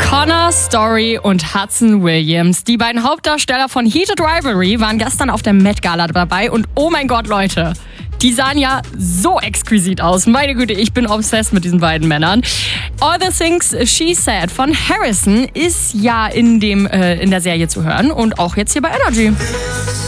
Connor Story und Hudson Williams, die beiden Hauptdarsteller von Heated Rivalry, waren gestern auf der Met Gala dabei und oh mein Gott, Leute, die sahen ja so exquisit aus. Meine Güte, ich bin obsessed mit diesen beiden Männern. All the Things She Said von Harrison ist ja in der Serie zu hören und auch jetzt hier bei Energy.